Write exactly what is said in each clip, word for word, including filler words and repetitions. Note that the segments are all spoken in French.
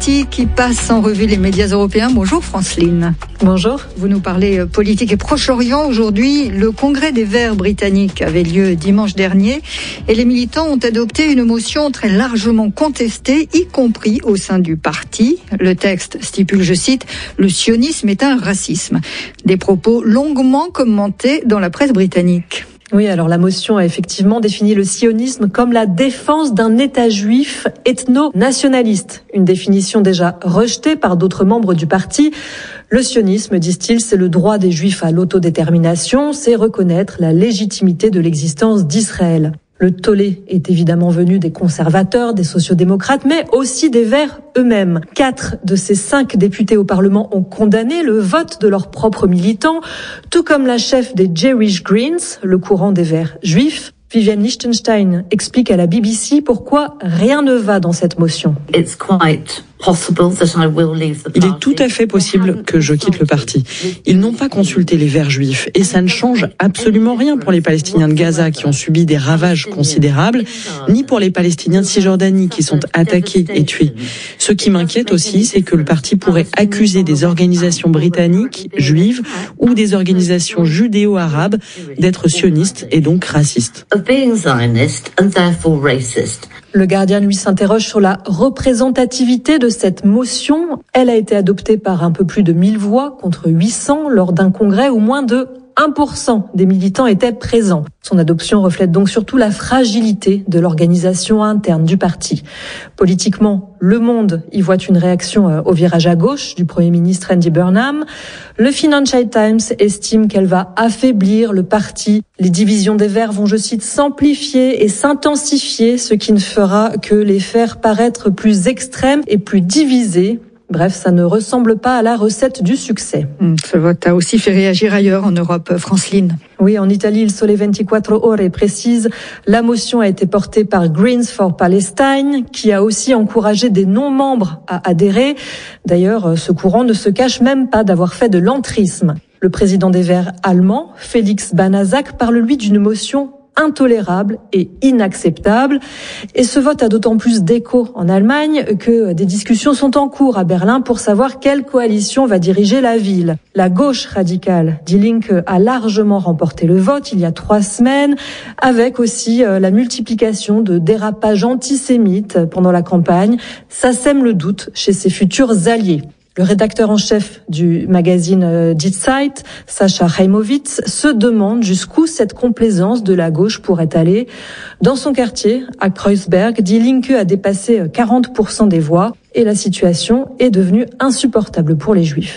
Qui passe en revue les médias européens. Bonjour Franceline. Bonjour. Vous nous parlez politique et Proche-Orient. Aujourd'hui, le congrès des Verts britanniques avait lieu dimanche dernier et les militants ont adopté une motion très largement contestée, y compris au sein du parti. Le texte stipule, je cite, « Le sionisme est un racisme ». Des propos longuement commentés dans la presse britannique. Oui, alors la motion a effectivement défini le sionisme comme la défense d'un État juif ethno-nationaliste. Une définition déjà rejetée par d'autres membres du parti. Le sionisme, disent-ils, c'est le droit des juifs à l'autodétermination, c'est reconnaître la légitimité de l'existence d'Israël. Le tollé est évidemment venu des conservateurs, des sociodémocrates, mais aussi des Verts eux-mêmes. Quatre de ces cinq députés au Parlement ont condamné le vote de leurs propres militants, tout comme la chef des Jewish Greens, le courant des Verts juifs. Viviane Lichtenstein explique à la B B C pourquoi rien ne va dans cette motion. It's quite possible that I will leave the party. Il est tout à fait possible que je quitte le parti. Ils n'ont pas consulté les Verts juifs et ça ne change absolument rien pour les Palestiniens de Gaza qui ont subi des ravages considérables, ni pour les Palestiniens de Cisjordanie qui sont attaqués et tués. Ce qui m'inquiète aussi, c'est que le parti pourrait accuser des organisations britanniques, juives ou des organisations judéo-arabes d'être sionistes et donc racistes. Being Zionist and therefore racist. Le Guardian, lui, s'interroge sur la représentativité de cette motion. Elle a été adoptée par un peu plus de mille voix contre huit cents lors d'un congrès où moins de un pour cent des militants étaient présents. Son adoption reflète donc surtout la fragilité de l'organisation interne du parti. Politiquement, Le Monde y voit une réaction au virage à gauche du Premier ministre Andy Burnham. Le Financial Times estime qu'elle va affaiblir le parti. Les divisions des Verts vont, je cite, s'amplifier et s'intensifier, ce qui ne fera que les faire paraître plus extrêmes et plus divisés. Bref, ça ne ressemble pas à la recette du succès. Ce vote a aussi fait réagir ailleurs en Europe, Franceline. Oui, en Italie, il Sole vingt-quatre Ore précise, la motion a été portée par Greens for Palestine, qui a aussi encouragé des non-membres à adhérer. D'ailleurs, ce courant ne se cache même pas d'avoir fait de l'entrisme. Le président des Verts allemand, Félix Banazak, parle lui d'une motion intolérable et inacceptable. Et ce vote a d'autant plus d'écho en Allemagne que des discussions sont en cours à Berlin pour savoir quelle coalition va diriger la ville. La gauche radicale Die Linke a largement remporté le vote il y a trois semaines, avec aussi la multiplication de dérapages antisémites pendant la campagne. Ça sème le doute chez ses futurs alliés. Le rédacteur en chef du magazine Die Zeit, Sascha Heimowitz, se demande jusqu'où cette complaisance de la gauche pourrait aller. Dans son quartier, à Kreuzberg, Die Linke a dépassé quarante pour cent des voix et la situation est devenue insupportable pour les Juifs.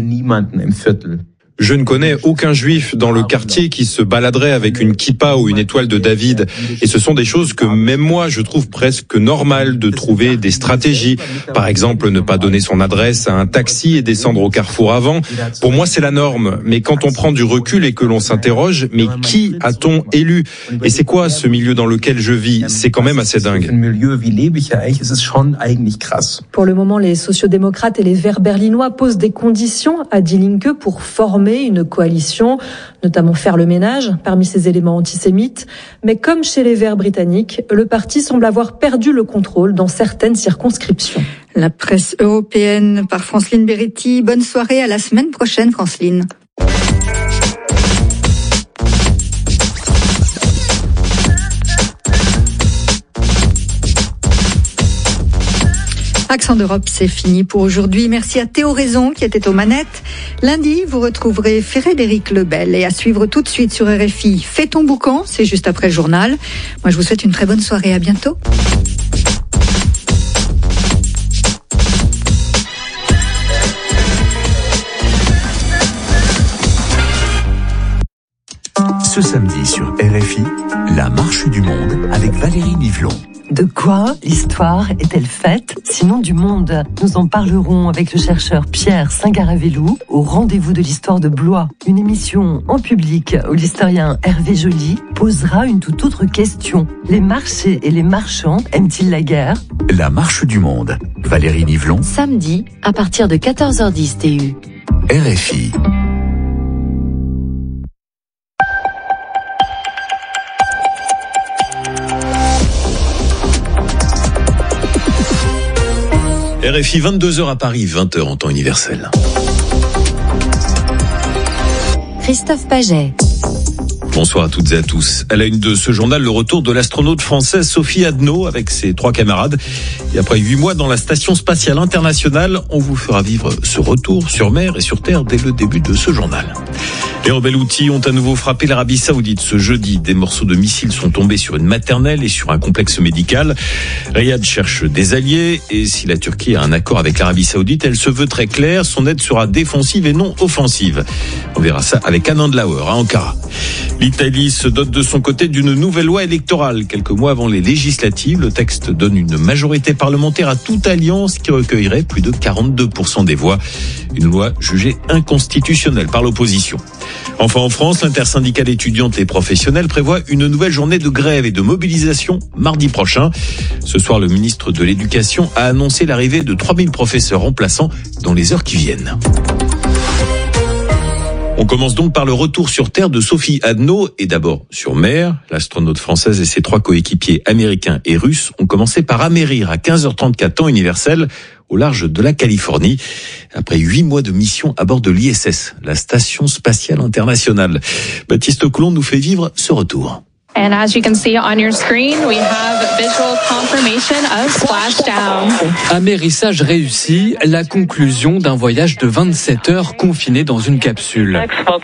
Je ne connais aucun juif dans le quartier qui se baladerait avec une kippa ou une étoile de David. Et ce sont des choses que même moi, je trouve presque normal de trouver des stratégies. Par exemple, ne pas donner son adresse à un taxi et descendre au carrefour avant. Pour moi, c'est la norme. Mais quand on prend du recul et que l'on s'interroge, mais qui a-t-on élu? Et c'est quoi ce milieu dans lequel je vis? C'est quand même assez dingue. Pour le moment, les sociodémocrates et les Verts berlinois posent des conditions à Die Linke pour former une coalition, notamment faire le ménage parmi ces éléments antisémites. Mais comme chez les Verts britanniques, le parti semble avoir perdu le contrôle dans certaines circonscriptions. La presse européenne par Franceline Beretti. Bonne soirée, à la semaine prochaine, Franceline. Accent d'Europe, c'est fini pour aujourd'hui. Merci à Théo Raison qui était aux manettes. Lundi, vous retrouverez Frédéric Lebel et à suivre tout de suite sur R F I. Fais ton boucan, c'est juste après le journal. Moi, je vous souhaite une très bonne soirée. À bientôt. Ce samedi sur R F I, la marche du monde avec Valérie Nivelon. De quoi l'histoire est-elle faite, sinon du monde? Nous en parlerons avec le chercheur Pierre Singaravelou au rendez-vous de l'histoire de Blois. Une émission en public où l'historien Hervé Joly posera une toute autre question. Les marchés et les marchands aiment-ils la guerre? La marche du monde. Valérie Nivelon. Samedi, à partir de quatorze heures dix T U. R F I. R F I, vingt-deux heures à Paris, vingt heures en temps universel. Christophe Paget. Bonsoir à toutes et à tous. À la une de ce journal, le retour de l'astronaute française Sophie Adno avec ses trois camarades. Et après huit mois dans la Station Spatiale Internationale, on vous fera vivre ce retour sur mer et sur terre dès le début de ce journal. Les rebelles Houthis ont à nouveau frappé l'Arabie Saoudite ce jeudi. Des morceaux de missiles sont tombés sur une maternelle et sur un complexe médical. Riyad cherche des alliés et si la Turquie a un accord avec l'Arabie Saoudite, elle se veut très claire. Son aide sera défensive et non offensive. On verra ça avec Anand Lauer à Ankara. L'Italie se dote de son côté d'une nouvelle loi électorale. Quelques mois avant les législatives, le texte donne une majorité parlementaire à toute alliance qui recueillerait plus de quarante-deux pour cent des voix. Une loi jugée inconstitutionnelle par l'opposition. Enfin, en France, l'intersyndicale étudiante et professionnelle prévoit une nouvelle journée de grève et de mobilisation mardi prochain. Ce soir, le ministre de l'Éducation a annoncé l'arrivée de trois mille professeurs remplaçants dans les heures qui viennent. On commence donc par le retour sur Terre de Sophie Adno et d'abord sur mer. L'astronaute française et ses trois coéquipiers américains et russes ont commencé par amérir à quinze heures trente-quatre temps universel au large de la Californie. Après huit mois de mission à bord de l'I S S, la Station Spatiale Internationale. Baptiste Coulon nous fait vivre ce retour. And as you can see on your screen, we have visual confirmation of splashdown. Amérissage réussi, la conclusion d'un voyage de vingt-sept heures confiné dans une capsule.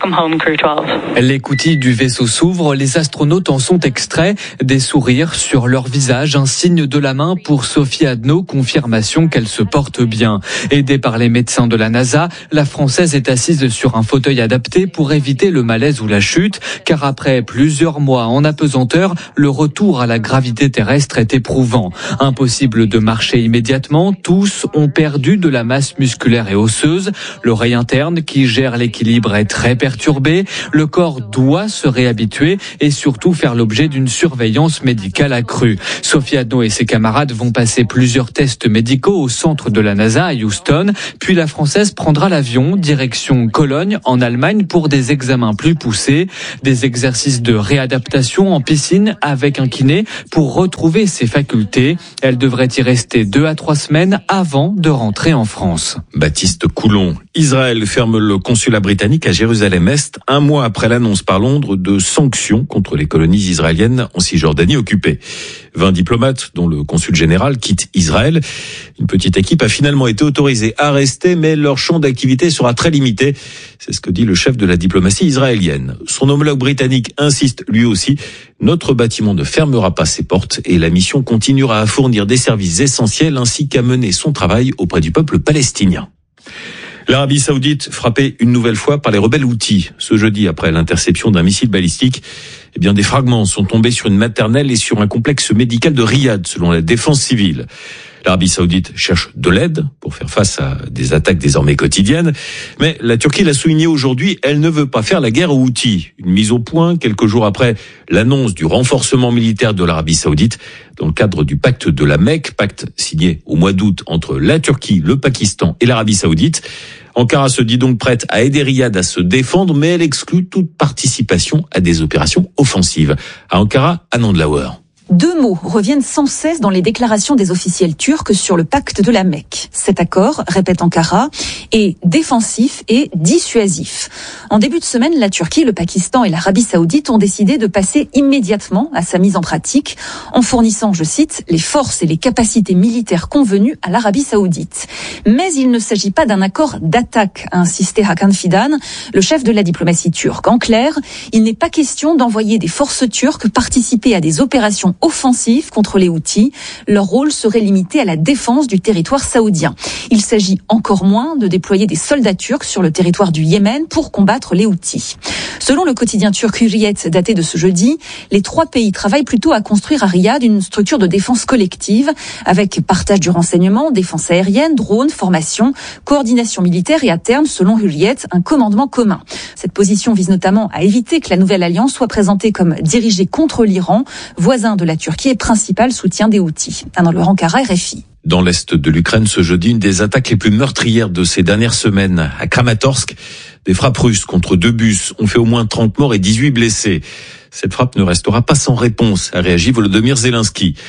L'écoutille du vaisseau s'ouvre, les astronautes en sont extraits, des sourires sur leur visage, un signe de la main pour Sophie Adno, confirmation qu'elle se porte bien. Aidée par les médecins de la NASA, la Française est assise sur un fauteuil adapté pour éviter le malaise ou la chute, car après plusieurs mois en apesanteur, le retour à la gravité terrestre est éprouvant. Impossible de marcher immédiatement, tous ont perdu de la masse musculaire et osseuse. L'oreille interne qui gère l'équilibre est très perturbée. Le corps doit se réhabituer et surtout faire l'objet d'une surveillance médicale accrue. Sophie Adno et ses camarades vont passer plusieurs tests médicaux au centre de la NASA à Houston. Puis la Française prendra l'avion direction Cologne en Allemagne pour des examens plus poussés, des exercices de réadaptation en piscine avec un kiné pour retrouver ses facultés. Elle devrait y rester deux à trois semaines avant de rentrer en France. Baptiste Coulon. Israël ferme le consulat britannique à Jérusalem-Est un mois après l'annonce par Londres de sanctions contre les colonies israéliennes en Cisjordanie occupée. vingt diplomates, dont le consul général, quittent Israël. Une petite équipe a finalement été autorisée à rester, mais leur champ d'activité sera très limité. C'est ce que dit le chef de la diplomatie israélienne. Son homologue britannique insiste lui aussi. Notre bâtiment ne fermera pas ses portes et la mission continuera à fournir des services essentiels ainsi qu'à mener son travail auprès du peuple palestinien. L'Arabie Saoudite frappée une nouvelle fois par les rebelles Houthis. Ce jeudi, après l'interception d'un missile balistique, eh bien, des fragments sont tombés sur une maternelle et sur un complexe médical de Riyad, selon la défense civile. L'Arabie Saoudite cherche de l'aide pour faire face à des attaques désormais quotidiennes. Mais la Turquie l'a souligné aujourd'hui, elle ne veut pas faire la guerre aux Houthis. Une mise au point quelques jours après l'annonce du renforcement militaire de l'Arabie Saoudite dans le cadre du pacte de la Mecque, pacte signé au mois d'août entre la Turquie, le Pakistan et l'Arabie Saoudite. Ankara se dit donc prête à aider Riyad à se défendre, mais elle exclut toute participation à des opérations offensives. À Ankara, Anand Lauer. Deux mots reviennent sans cesse dans les déclarations des officiels turcs sur le pacte de la Mecque. Cet accord, répète Ankara, est défensif et dissuasif. En début de semaine, la Turquie, le Pakistan et l'Arabie Saoudite ont décidé de passer immédiatement à sa mise en pratique en fournissant, je cite, les forces et les capacités militaires convenues à l'Arabie Saoudite. Mais il ne s'agit pas d'un accord d'attaque, a insisté Hakan Fidan, le chef de la diplomatie turque. En clair, il n'est pas question d'envoyer des forces turques participer à des opérations offensives contre les Houthis. Leur rôle serait limité à la défense du territoire saoudien. Il s'agit encore moins de déployer des soldats turcs sur le territoire du Yémen pour combattre les Houthis. Selon le quotidien turc Hürriyet daté de ce jeudi, les trois pays travaillent plutôt à construire à Riyad une structure de défense collective avec partage du renseignement, défense aérienne, drones, formation, coordination militaire et à terme, selon Hürriyet, un commandement commun. Cette position vise notamment à éviter que la nouvelle alliance soit présentée comme dirigée contre l'Iran, voisin de la Turquie et principal soutien des Houthis. Dans le Ankara, R F I. Dans l'est de l'Ukraine, ce jeudi, une des attaques les plus meurtrières de ces dernières semaines. À Kramatorsk, des frappes russes contre deux bus ont fait au moins trente morts et dix-huit blessés. Cette frappe ne restera pas sans réponse, a réagi Volodymyr Zelensky.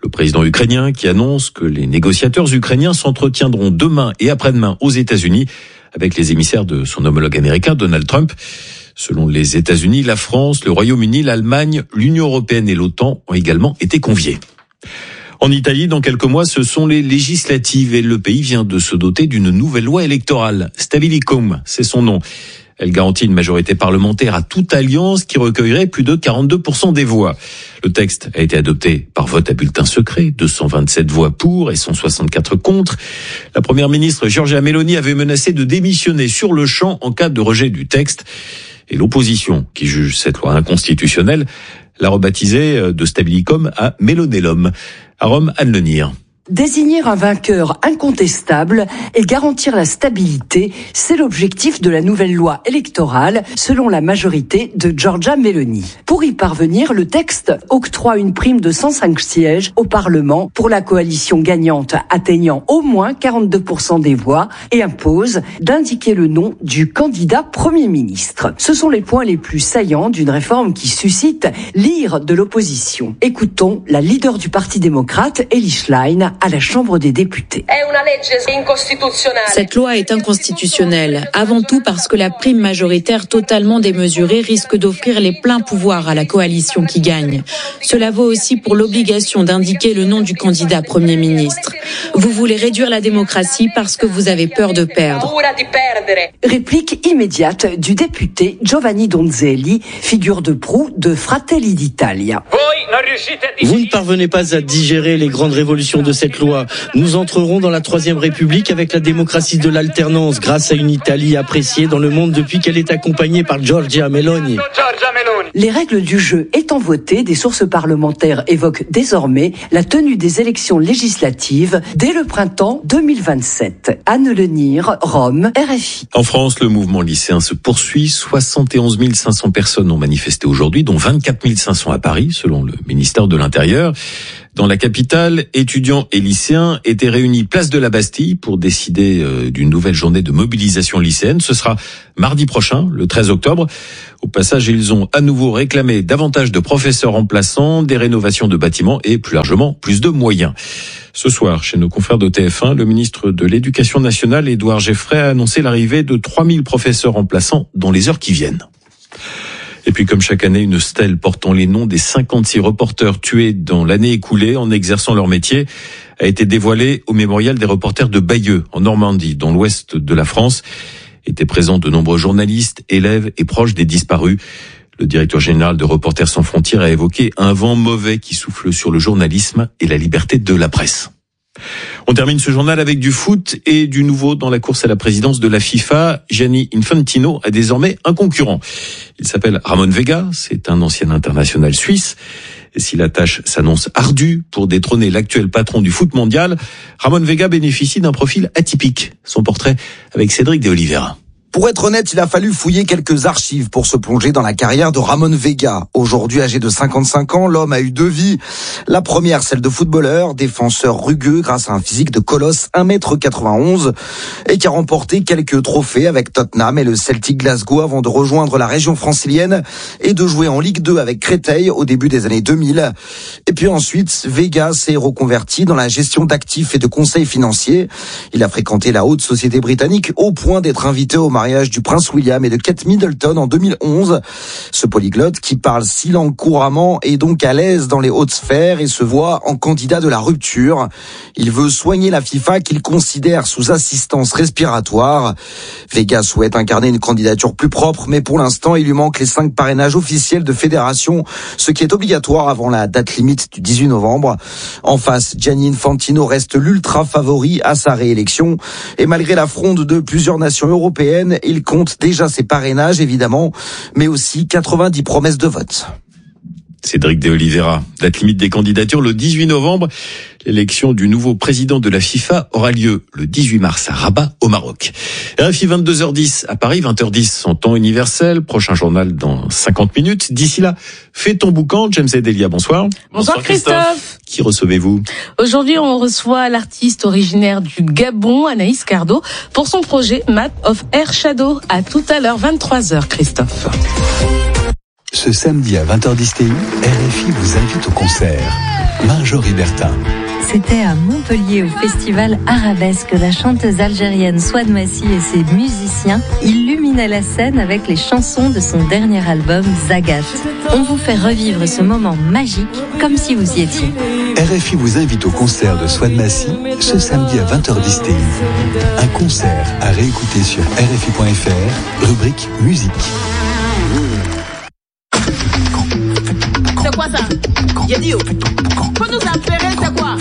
Le président ukrainien qui annonce que les négociateurs ukrainiens s'entretiendront demain et après-demain aux États-Unis avec les émissaires de son homologue américain Donald Trump. Selon les États-Unis, la France, le Royaume-Uni, l'Allemagne, l'Union européenne et l'OTAN ont également été conviés. En Italie, dans quelques mois, ce sont les législatives et le pays vient de se doter d'une nouvelle loi électorale. Stabilicum, c'est son nom. Elle garantit une majorité parlementaire à toute alliance qui recueillerait plus de quarante-deux pour cent des voix. Le texte a été adopté par vote à bulletin secret, deux cent vingt-sept voix pour et cent soixante-quatre contre. La première ministre Giorgia Meloni avait menacé de démissionner sur le champ en cas de rejet du texte. Et l'opposition, qui juge cette loi inconstitutionnelle, l'a rebaptisée de Stabilicum à Melonellum. À Rome, Anne Lenir. Désigner un vainqueur incontestable et garantir la stabilité, c'est l'objectif de la nouvelle loi électorale, selon la majorité de Giorgia Meloni. Pour y parvenir, le texte octroie une prime de cent cinq sièges au Parlement pour la coalition gagnante atteignant au moins quarante-deux pour cent des voix et impose d'indiquer le nom du candidat Premier ministre. Ce sont les points les plus saillants d'une réforme qui suscite l'ire de l'opposition. Écoutons la leader du Parti démocrate, Elly Schlein, à la Chambre des députés. Cette loi est inconstitutionnelle, avant tout parce que la prime majoritaire totalement démesurée risque d'offrir les pleins pouvoirs à la coalition qui gagne. Cela vaut aussi pour l'obligation d'indiquer le nom du candidat Premier ministre. Vous voulez réduire la démocratie parce que vous avez peur de perdre. Réplique immédiate du député Giovanni Donzelli, figure de proue de Fratelli d'Italia. Vous ne parvenez pas à digérer les grandes révolutions de cette loi. Nous entrerons dans la Troisième République avec la démocratie de l'alternance, grâce à une Italie appréciée dans le monde depuis qu'elle est accompagnée par Giorgia Meloni. Les règles du jeu étant votées, des sources parlementaires évoquent désormais la tenue des élections législatives dès le printemps deux mille vingt-sept. Anne Lenir, Rome, R F I. En France, le mouvement lycéen se poursuit. soixante et onze mille cinq cents personnes ont manifesté aujourd'hui, dont vingt-quatre mille cinq cents à Paris, selon le ministère de l'Intérieur. Dans la capitale, étudiants et lycéens étaient réunis place de la Bastille pour décider euh, d'une nouvelle journée de mobilisation lycéenne. Ce sera mardi prochain, le treize octobre. Au passage, ils ont à nouveau réclamé davantage de professeurs remplaçants, des rénovations de bâtiments et plus largement plus de moyens. Ce soir, chez nos confrères de T F un, le ministre de l'Éducation nationale, Édouard Geoffray, a annoncé l'arrivée de trois mille professeurs remplaçants dans les heures qui viennent. Et puis, comme chaque année, une stèle portant les noms des cinquante-six reporters tués dans l'année écoulée en exerçant leur métier a été dévoilée au mémorial des reporters de Bayeux, en Normandie, dans l'ouest de la France. Étaient présents de nombreux journalistes, élèves et proches des disparus. Le directeur général de Reporters sans frontières a évoqué un vent mauvais qui souffle sur le journalisme et la liberté de la presse. On termine ce journal avec du foot et du nouveau dans la course à la présidence de la FIFA. Gianni Infantino a désormais un concurrent. Il s'appelle Ramon Vega, c'est un ancien international suisse. Et si la tâche s'annonce ardue pour détrôner l'actuel patron du foot mondial, Ramon Vega bénéficie d'un profil atypique. Son portrait avec Cédric de Oliveira. Pour être honnête, il a fallu fouiller quelques archives pour se plonger dans la carrière de Ramon Vega. Aujourd'hui âgé de cinquante-cinq ans, l'homme a eu deux vies. La première, celle de footballeur, défenseur rugueux grâce à un physique de colosse, un mètre quatre-vingt-onze, et qui a remporté quelques trophées avec Tottenham et le Celtic Glasgow avant de rejoindre la région francilienne et de jouer en Ligue deux avec Créteil au début des années deux mille. Et puis ensuite, Vega s'est reconverti dans la gestion d'actifs et de conseils financiers. Il a fréquenté la haute société britannique au point d'être invité au mariage du prince William et de Kate Middleton en deux mille onze. Ce polyglotte qui parle six langues couramment est donc à l'aise dans les hautes sphères et se voit en candidat de la rupture. Il veut soigner la FIFA qu'il considère sous assistance respiratoire. Vega souhaite incarner une candidature plus propre, mais pour l'instant, il lui manque les cinq parrainages officiels de fédération, ce qui est obligatoire avant la date limite du dix-huit novembre. En face, Gianni Infantino reste l'ultra favori à sa réélection. Et malgré la fronde de plusieurs nations européennes, il compte déjà ses parrainages, évidemment, mais aussi quatre-vingt-dix promesses de vote. Cédric de Oliveira. Date limite des candidatures le dix-huit novembre. L'élection du nouveau président de la FIFA aura lieu le dix-huit mars à Rabat, au Maroc. R F I vingt-deux heures dix à Paris, vingt heures dix en temps universel. Prochain journal dans cinquante minutes. D'ici là, fais ton boucan. James et Delia, bonsoir. Bonsoir, bonsoir Christophe. Christophe. Qui recevez-vous? Aujourd'hui, on reçoit l'artiste originaire du Gabon, Anaïs Cardo, pour son projet Map of Air Shadow. À tout à l'heure, vingt-trois heures, Christophe. Ce samedi à vingt heures dix T U, R F I vous invite au concert. Marjorie Bertin. C'était à Montpellier, au festival Arabesque, que la chanteuse algérienne Souad Massi et ses musiciens illuminaient la scène avec les chansons de son dernier album Zagat. On vous fait revivre ce moment magique comme si vous y étiez. R F I vous invite au concert de Souad Massi ce samedi à vingt heures dix T I. Un concert à réécouter sur R F I point F R, rubrique musique. C'est quoi ça? J'ai dit, faut nous appeler, c'est quoi?